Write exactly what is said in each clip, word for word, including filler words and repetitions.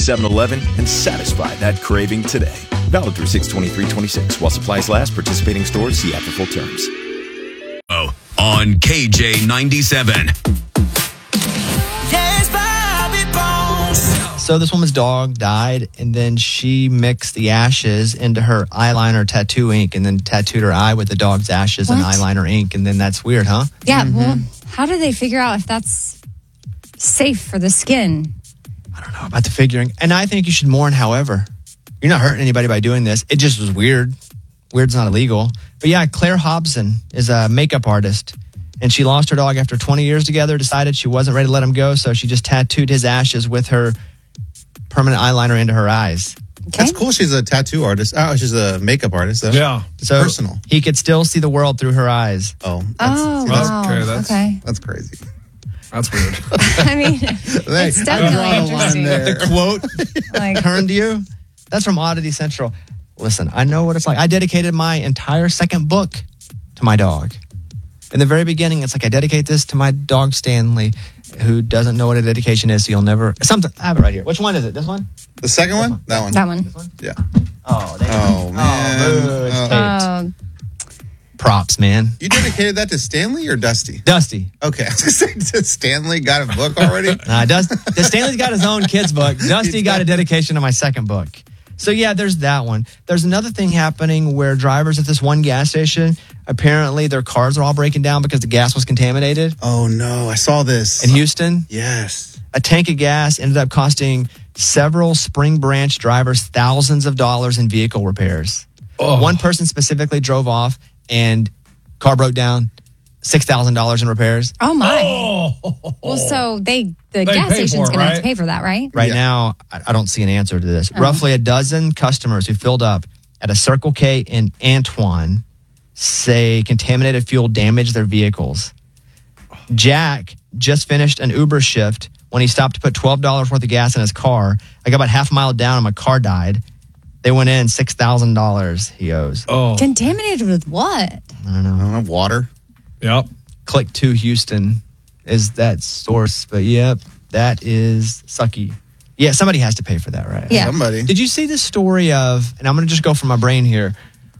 seven eleven and satisfy that craving today. Valid through six twenty-three twenty-six. While supplies last, participating stores see app for full terms. Oh, on K J ninety-seven. Yes, Bobby Bones. So this woman's dog died, and then she mixed the ashes into her eyeliner tattoo ink and then tattooed her eye with the dog's ashes What? and eyeliner ink. And then that's weird, huh? Yeah, well, how do they figure out if that's safe for the skin? I don't know about the figuring. And I think you should mourn, however. You're not hurting anybody by doing this. It just was weird. Weird's not illegal. But yeah, Claire Hobson is a makeup artist. And she lost her dog after twenty years together, decided she wasn't ready to let him go. So she just tattooed his ashes with her permanent eyeliner into her eyes. Okay. That's cool. She's a tattoo artist. Oh, she's a makeup artist, though. Yeah. It's So personal. he could still see the world through her eyes. Oh, that's, Oh, see, that's, wow. okay, that's- okay. that's crazy. That's weird. I mean, Hey, it's I definitely draw a line interesting. there. The quote Like, turned to you. That's from Oddity Central. Listen, I know what it's like. I dedicated my entire second book to my dog. In the very beginning, it's like I dedicate this to my dog Stanley, who doesn't know what a dedication is, so you'll never. Something. I have it right here. Which one is it? This one? The second one? That one. that one. Yeah. Oh, they, Oh, man. boo, it's Oh. taped. Uh, Props, man. You dedicated that to Stanley or Dusty? Dusty. Okay. I was going to say, Stanley got a book already? Nah, Dust, Stanley's got his own kid's book. Dusty got a dedication to my second book. So yeah, there's that one. There's another thing happening where drivers at this one gas station, apparently their cars are all breaking down because the gas was contaminated. Oh, no. I saw this. In Houston, Yes. a tank of gas ended up costing several Spring Branch drivers thousands of dollars in vehicle repairs. Oh. One person specifically drove off and car broke down, six thousand dollars in repairs. oh my. Oh. Well, so they the They gas pay station's for it, going to have right? to pay for that, right? Right Yeah. now, I I don't see an answer to this. Oh. Roughly a dozen customers who filled up at a Circle K in Antoine say contaminated fuel damaged their vehicles. Jack just finished an Uber shift when he stopped to put twelve dollars worth of gas in his car. I got about half a mile down and my car died. They went in six thousand dollars he owes. Oh. Contaminated with what? I don't know. I don't know. Water. Yep. Click to Houston is that source. But yep, that is sucky. Yeah, somebody has to pay for that, right? Yeah. Somebody. Did you see the story of, and I'm going to just go from my brain here.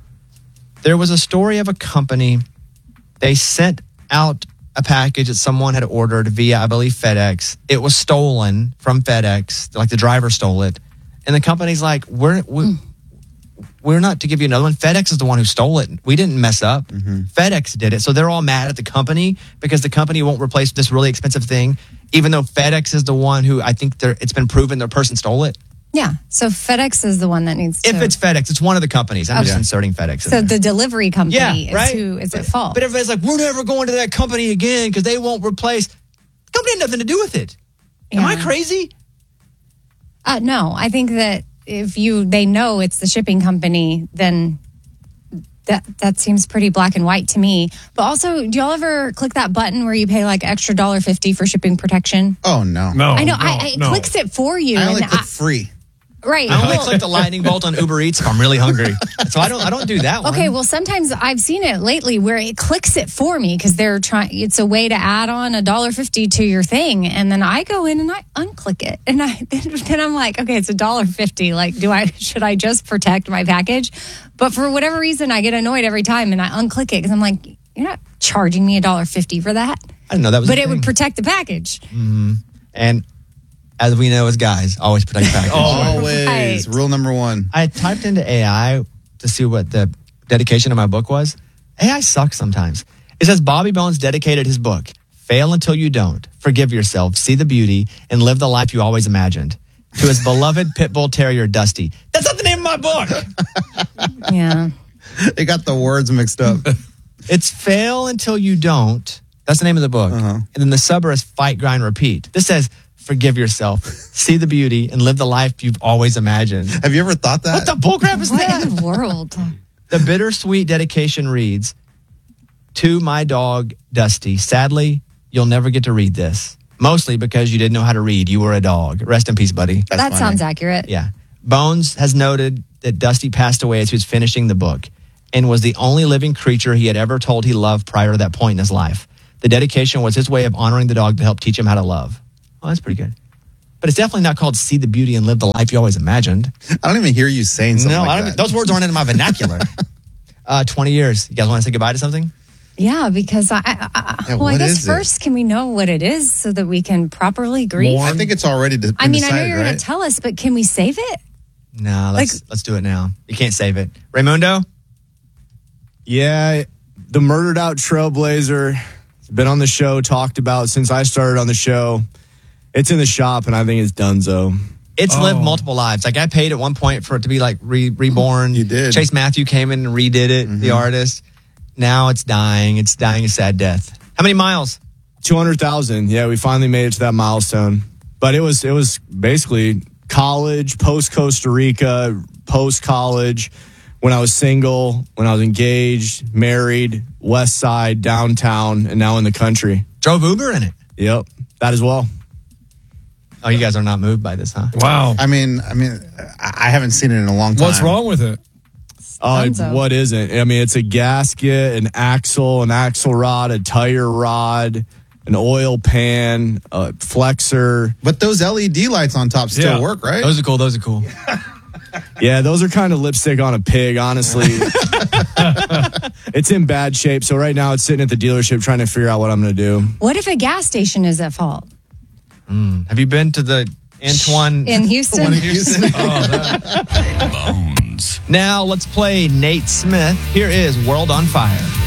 There was a story of a company. They sent out a package that someone had ordered via, I believe, FedEx. It was stolen from FedEx. Like the driver stole it. And the company's like, we're, we, we're not to give you another one. FedEx is the one who stole it. We didn't mess up. FedEx did it. So they're all mad at the company because the company won't replace this really expensive thing, even though FedEx is the one who I think they're, it's been proven their person stole it. Yeah. So FedEx is the one that needs to. If it's FedEx, it's one of the companies. I'm just Okay. inserting FedEx in so there. the delivery company Yeah, is right? who is but, at fault. But everybody's like, we're never going to that company again because they won't replace. The company had nothing to do with it. Am I Yeah. crazy? Uh, no, I think that if you they know it's the shipping company, then that that seems pretty black and white to me. But also, do y'all ever click that button where you pay like extra one dollar fifty for shipping protection? Oh, no. No. I know, no, I, it no. clicks it for you. I only and click I- free. right. I only well- click the lightning bolt on Uber Eats if I'm really hungry. So I don't. I don't do that one. Okay, well, sometimes I've seen it lately where it clicks it for me because they're trying. It's a way to add on a dollar fifty to your thing, and then I go in and I unclick it, and I then I'm like, okay, it's a dollar fifty. Like, do I should I just protect my package? But for whatever reason, I get annoyed every time, and I unclick it because I'm like, you're not charging me a dollar fifty for that. I didn't know that was. But a it would thing. protect the package. And as we know as guys, always protect package. Always. Right. Rule number one. I typed into A I to see what the dedication of my book was. A I sucks sometimes. It says Bobby Bones dedicated his book, Fail Until You Don't, Forgive Yourself, See the Beauty, and Live the Life You Always Imagined, to his beloved pit bull terrier, Dusty. That's not the name of my book. Yeah. They got the words mixed up. It's Fail Until You Don't. That's the name of the book. Uh-huh. And then the sub is Fight, Grind, Repeat. This says Forgive Yourself, See the Beauty, and Live the Life You've Always Imagined. Have you ever thought that? What the bullcrap is What that? in the world? The bittersweet dedication reads, to my dog, Dusty. Sadly, you'll never get to read this. Mostly because you didn't know how to read. You were a dog. Rest in peace, buddy. That's that funny. sounds accurate. Yeah. Bones has noted that Dusty passed away as he was finishing the book and was the only living creature he had ever told he loved prior to that point in his life. The dedication was his way of honoring the dog to help teach him how to love. Oh, that's pretty good. but it's definitely not called see the beauty and live the life you always imagined. I don't even hear you saying something No, like I don't, that. those words aren't in my vernacular. uh, twenty years. You guys want to say goodbye to something? Yeah, because I, I, I Yeah, well, I what guess is it? first, can we know what it is so that we can properly grieve? I think it's already de- I mean, I know decided, you're right? going to tell us, but can we save it? No, let's Like- let's do it now. You can't save it. Raymundo? Yeah, the murdered out trailblazer. Been on the show, talked about since I started on the show. It's in the shop, and I think it's donezo. It's Oh. lived multiple lives. Like I paid at one point for it to be like re- reborn. You did. Chase Matthew came in and redid it, the artist. Now it's dying. It's dying a sad death. How many miles? two hundred thousand. Yeah, we finally made it to that milestone. But it was it was basically college, post Costa Rica, post college, when I was single, when I was engaged, married, west side, downtown, and now in the country. Drove Uber in it. Yep, that as well. Oh, you guys are not moved by this, huh? Wow. I mean, I mean, I I haven't seen it in a long time. What's wrong with it? Uh, Donezo. what isn't? I mean, it's a gasket, an axle, an axle rod, a tire rod, an oil pan, a flexor. But those L E D lights on top still Yeah. work, right? Those are cool. Those are cool. Yeah, those are kind of lipstick on a pig, honestly. It's in bad shape. So right now it's sitting at the dealership trying to figure out what I'm going to do. What if a gas station is at fault Have you been to the Antoine in Houston? One in Houston. Bones. Now let's play Nate Smith. Here is World on Fire.